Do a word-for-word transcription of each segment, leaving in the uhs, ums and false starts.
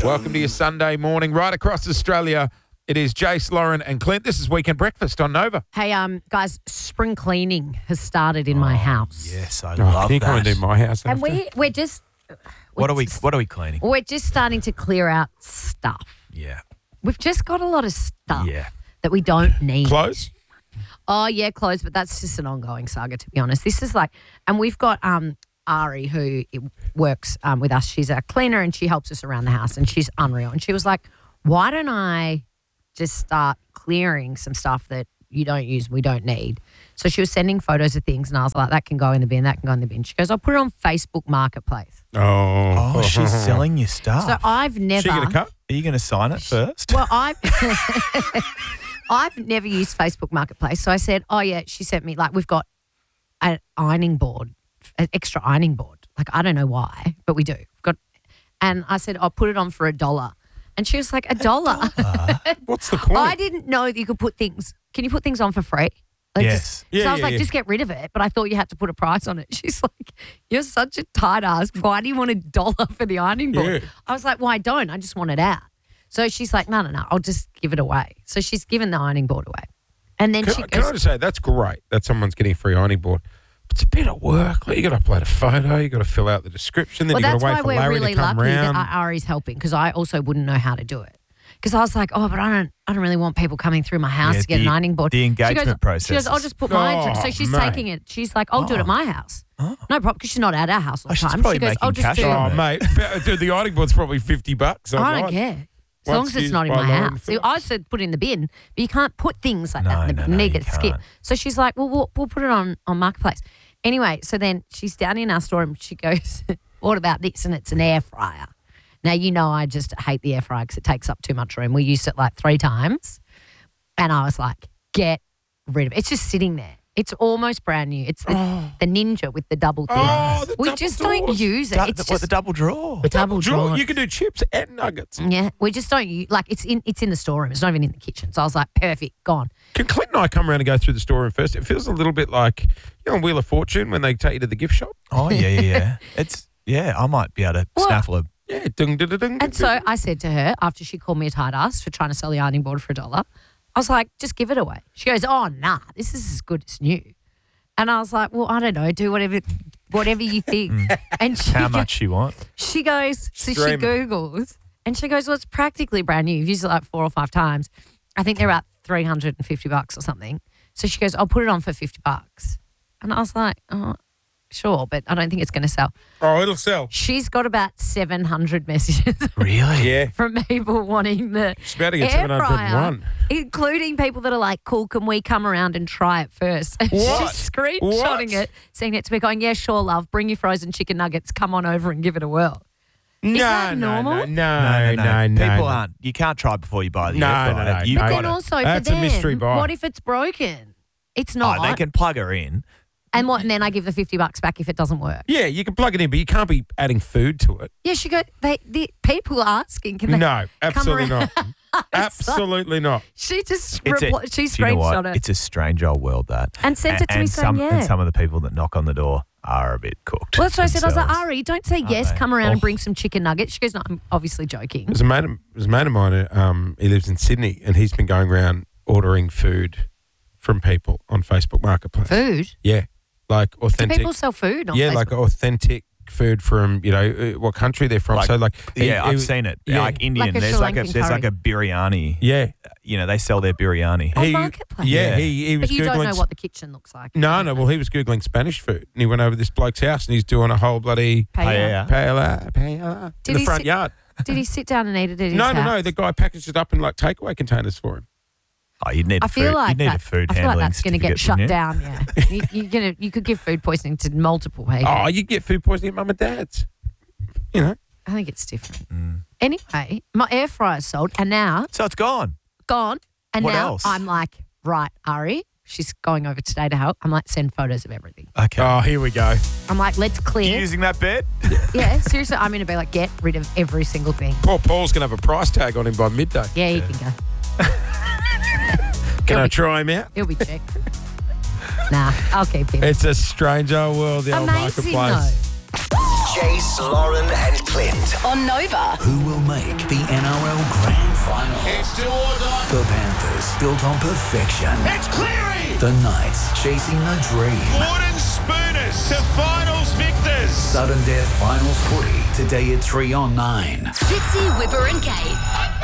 Welcome to your Sunday morning right across Australia. It is Jace, Lauren and Clint. This is Weekend Breakfast on Nova. Hey, um, guys, spring cleaning has started in my house. Yes, I Oh, love can you that. come and do my house? And after? we, we're just... What are we? just- What are we cleaning? We're just starting to clear out stuff. Yeah, We've just got a lot of stuff yeah. that we don't need. Clothes? Oh, yeah, clothes, but that's just an ongoing saga, to be honest. This is like, and we've got um Ari, who works um, with us. She's a cleaner and she helps us around the house, and she's unreal. And she was like, why don't I just start clearing some stuff that you don't use, we don't need? So she was sending photos of things, and I was like, that can go in the bin, that can go in the bin. She goes, I'll put it on Facebook Marketplace. Oh. Oh, she's selling your stuff. So I've never... She get a cut? Are you going to sign it first? Well, I've I've never used Facebook Marketplace, so I said, "Oh yeah." She sent me like we've got an ironing board, an extra ironing board. Like I don't know why, but we do. We've got, and I said, "I'll put it on for a dollar," and she was like, "A dollar." What's the point? I didn't know that you could put things. Can you put things on for free? Like Yes. Just, Yeah, so I was yeah, like, yeah. just get rid of it. But I thought you had to put a price on it. She's like, you're such a tight ass. Why do you want a dollar for the ironing board? Yeah. I was like, well, I don't. I just want it out. So she's like, no, no, no. I'll just give it away. So she's given the ironing board away. And then Can, she I- can goes, I just say, that's great that someone's getting a free ironing board. It's a bit of work. Like, you got to upload a photo, you got to fill out the description, then well, you got that's to wait why for we're Larry really to come lucky round. that Ari's helping, because I also wouldn't know how to do it. Because I was like, oh, but I don't, I don't really want people coming through my house Yeah, to get the- an ironing board. the She engagement goes, process She goes, I'll is- just put my Oh, address. So she's mate. taking it. She's like, I'll do it at my house. Oh. No problem, because she's not at our house all Oh, the she's time. probably She goes, making I'll just cash do on it. Oh, mate. but, dude, the ironing board's probably fifty bucks. I online. don't care. As Once long as it's used not in by my Lauren house. Phillips. I said put it in the bin, but you can't put things like No, that in the no, bin. no, You you get skip. can't. So she's like, well, we'll, we'll put it on, on Marketplace. Anyway, so then she's down in our store and she goes, what about this? And it's an air fryer. Now, you know I just hate the air fryer because it takes up too much room. We used it like three times. And I was like, get rid of it. It's just sitting there. It's almost brand new. It's the, Oh. the Ninja with the double thing. Oh, the we double just don't doors. use it. Du- It's what, just the double drawer? The double double drawer. drawer. You can do chips and nuggets. Yeah, we just don't use, like it's in it's in the storeroom. It's not even in the kitchen. So I was like, perfect, gone. Can Clint and I come around and go through the storeroom first? It feels a little bit like, you know, on Wheel of Fortune when they take you to the gift shop. Oh, yeah, yeah, yeah. It's, yeah, I might be able to What? snaffle a... Yeah. Dung, dung, dung, dung, And so I said to her, after she called me a tight ass for trying to sell the ironing board for a dollar, I was like, just give it away. She goes, oh, nah, this is as good as new. And I was like, well, I don't know, do whatever whatever you think. And she How go- much you want? She goes, so she Stream it. Googles, and she goes, well, it's practically brand new. You've used it like four or five times. I think they're about three hundred fifty bucks or something. So she goes, I'll put it on for fifty bucks. And I was like, oh, sure, but I don't think it's going to sell. Oh, it'll sell. She's got about seven hundred messages Really? Yeah. from people wanting the She's about to get air seven hundred one. fryer, including people that are like, cool, can we come around and try it first? And What? she's screenshotting What? it, sending it to me going, yeah, sure, love, bring your frozen chicken nuggets, come on over and give it a whirl. No, that no, normal? no, no, No, no, no, no. no. People no. aren't. You can't try before you buy the No, air no, fryer. no. You've But But got then to- also That's for a them, mystery buy. what if it's broken? It's Oh, not. they can plug her in. And what? And then I give the fifty bucks back if it doesn't work. Yeah, you can plug it in, but you can't be adding food to it. Yeah, she go. They the people are asking, can they? No, absolutely around? not. Absolutely not. She just It's a, repli- she do you know what? screenshot it It's a strange old world, that. and sent it to and me some, saying, yeah. And some of the people that knock on the door are a bit cooked. Well, that's what I said. I was like, themselves. Ari, don't say Aren't yes. they? Come around and Oh. bring some chicken nuggets. She goes, no, I'm obviously joking. There's a mate of, there's a mate of mine, um, he lives in Sydney, and he's been going around ordering food from people on Facebook Marketplace. Food? Yeah, like Do authentic. people sell food on yeah, Facebook? like authentic food from, you know, uh, what country they're from. Like- so like, he- Yeah, he I've was- seen it. yeah. Like Indian, Like a there's Sri like a Lankan there's like curry. a biryani. Yeah, You know, they sell their biryani. On he, Marketplace? yeah, Yeah. he he was But you googling. don't know what the kitchen looks like. no, no. Well, he was googling Spanish food, and he went over to this bloke's house, and he's doing a whole bloody Paella. Paella. paella, paella Did in the he front sit- yard. Did he sit down and eat it at his No, house? no, no. The guy packaged it up in like takeaway containers for him. Oh, you'd need I a feel food, like you'd need that, a food I feel like handling that's going to get certificate, shut wouldn't down. Yeah, you, you're gonna you could give food poisoning to multiple people. Oh, you get food poisoning at mum and dad's. You know. I think it's different. Mm. Anyway, my air fryer's sold, and now So it's gone. gone. And What now else? I'm like, right, Ari, she's going over today to help. I'm like, send photos of everything. Okay. Oh, here we go. I'm like, let's you clear. using that bed? Yeah, seriously, I'm going to be like, get rid of every single thing. Poor Paul's going to have a price tag on him by midday. Yeah, you can go. Can I be- try him out? He'll be checked. Nah, I'll keep him. It's a strange old world, the old Amazing, marketplace. though. Jace, Lauren and Clint. On Nova. Who will make the N R L Grand Final? It's two or done. The Panthers, built on perfection. It's Cleary. The Knights, chasing the dream. Wooden Spooners to finals victors. Sudden Death Finals footy, today at three on nine. Fitzy, Whipper and Kate.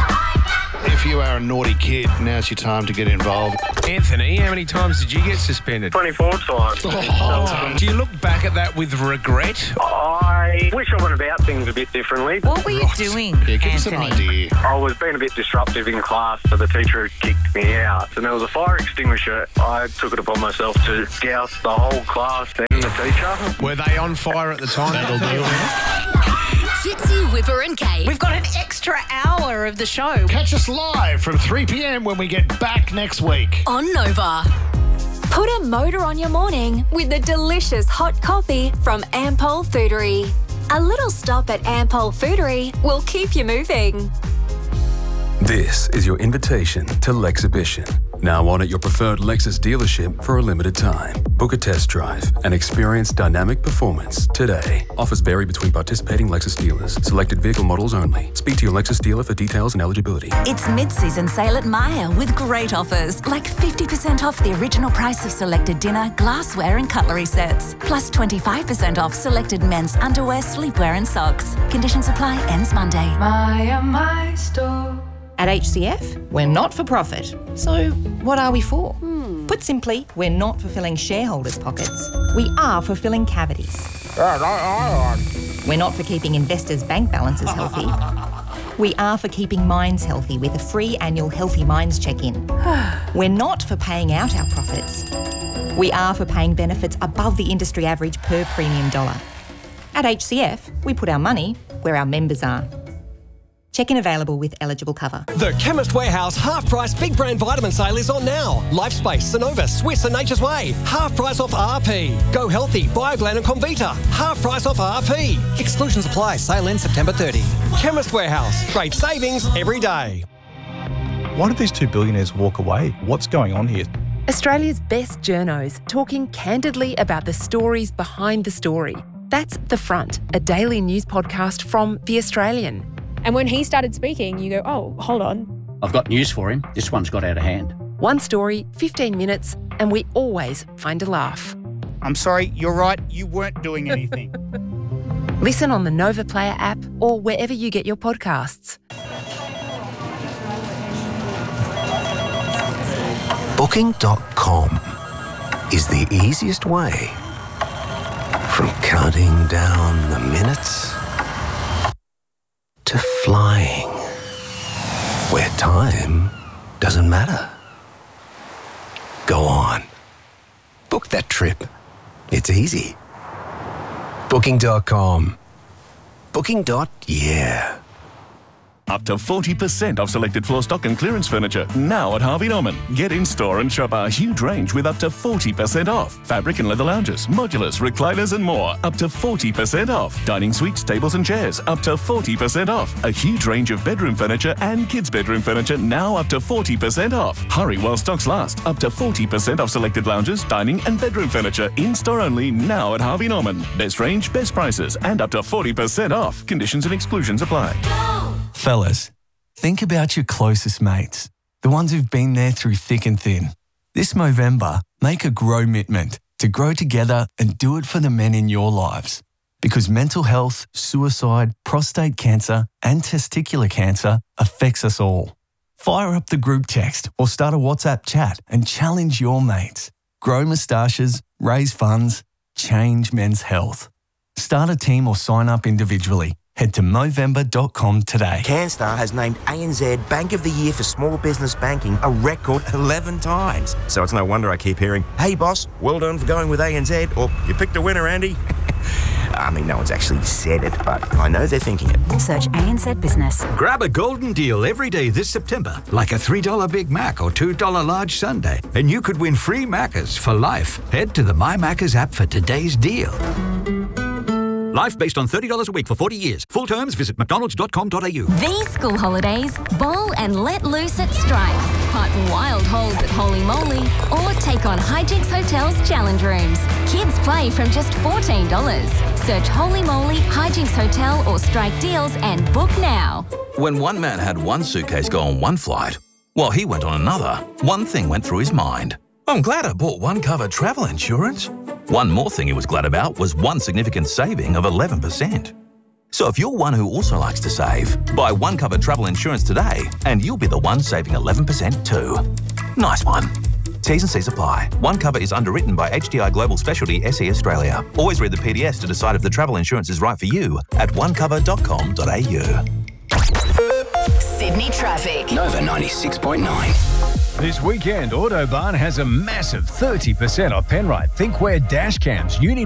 If you are a naughty kid, now's your time to get involved. Anthony, how many times did you get suspended? twenty-four times. Oh. Do you look back at that with regret? I wish I went about things a bit differently. What were you right. doing, yeah, give Anthony? us an idea. I was being a bit disruptive in class, so the teacher had kicked me out. And there was a fire extinguisher. I took it upon myself to douse the whole class and the teacher. Were they on fire at the time? That'll do it. Fitzy, Whipper and Kate. We've got an extra hour of the show. Catch us live from three p.m. when we get back next week. On Nova. Put a motor on your morning with the delicious hot coffee from Ampol Foodery. A little stop at Ampol Foodery will keep you moving. This is your invitation to Lexhibition. Now on at your preferred Lexus dealership for a limited time. Book a test drive and experience dynamic performance today. Offers vary between participating Lexus dealers. Selected vehicle models only. Speak to your Lexus dealer for details and eligibility. It's mid-season sale at Myer with great offers, like fifty percent off the original price of selected dinner, glassware and cutlery sets. Plus twenty-five percent off selected men's underwear, sleepwear and socks. Conditions apply, ends Monday. Myer, my store. At H C F, we're not for profit. So what are we for? Hmm. Put simply, we're not for filling shareholders' pockets. We are for filling cavities. We're not for keeping investors' bank balances healthy. We are for keeping minds healthy with a free annual Healthy Minds check-in. We're not for paying out our profits. We are for paying benefits above the industry average per premium dollar. At H C F, we put our money where our members are. Check-in available with eligible cover. The Chemist Warehouse half-price big brand vitamin sale is on now. Lifespace, Sonova, Swiss and Nature's Way. Half price off R P. Go Healthy, Bioglan and Comvita. Half price off R P. Exclusions apply. Sale ends September thirtieth. Chemist Warehouse. Great savings every day. Why did these two billionaires walk away? What's going on here? Australia's best journos talking candidly about the stories behind the story. That's The Front, a daily news podcast from The Australian. And when he started speaking, you go, oh, hold on. I've got news for him. This one's got out of hand. One story, fifteen minutes, and we always find a laugh. I'm sorry, you're right. You weren't doing anything. Listen on the Nova Player app or wherever you get your podcasts. Booking dot com is the easiest way from counting down the minutes to flying, where time doesn't matter. Go on. Book that trip. It's easy. Booking dot com. Booking. Yeah. Up to forty percent off selected floor stock and clearance furniture now at Harvey Norman. Get in store and shop our huge range with up to forty percent off. Fabric and leather lounges, modulars, recliners and more up to forty percent off. Dining suites, tables and chairs up to forty percent off. A huge range of bedroom furniture and kids' bedroom furniture now up to forty percent off. Hurry while stocks last. Up to forty percent off selected lounges, dining and bedroom furniture in store only now at Harvey Norman. Best range, best prices and up to forty percent off. Conditions and exclusions apply. Fellas, think about your closest mates, the ones who've been there through thick and thin. This Movember, make a grow-mitment to grow together and do it for the men in your lives. Because mental health, suicide, prostate cancer and testicular cancer affects us all. Fire up the group text or start a WhatsApp chat and challenge your mates. Grow moustaches, raise funds, change men's health. Start a team or sign up individually. Head to Movember dot com today. CanStar has named A N Z Bank of the Year for Small Business Banking a record eleven times. So it's no wonder I keep hearing, hey boss, well done for going with A N Z, or you picked a winner, Andy. I mean, no one's actually said it, but I know they're thinking it. Search A N Z Business. Grab a golden deal every day this September, like a three dollar Big Mac or two dollar large sundae, and you could win free Maccas for life. Head to the My Maccas app for today's deal. Life based on thirty dollars a week for forty years. Full terms, visit mcdonalds dot com dot a u. These school holidays, bowl and let loose at Strike. Pipe wild holes at Holy Moly or take on Hijinks Hotel's challenge rooms. Kids play from just fourteen dollars. Search Holy Moly, Hijinks Hotel or Strike Deals and book now. When one man had one suitcase go on one flight, while he went on another, one thing went through his mind. I'm glad I bought one cover travel insurance. One more thing he was glad about was one significant saving of eleven percent. So if you're one who also likes to save, buy one cover travel insurance today and you'll be the one saving eleven percent too. Nice one. T's and C's apply. One Cover is underwritten by H D I Global Specialty S E Australia. Always read the P D S to decide if the travel insurance is right for you at one cover dot com dot a u. Sydney traffic. Nova ninety-six point nine. This weekend, Autobahn has a massive thirty percent off Penrite Thinkware dash cams. Uni